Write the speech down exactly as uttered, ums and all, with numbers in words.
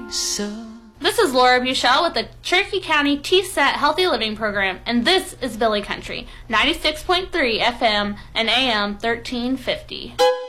so. This is Laura Buchel with the Cherokee County T S E T Healthy Living Program, and this is Billy Country, ninety-six point three F M and A M thirteen fifty.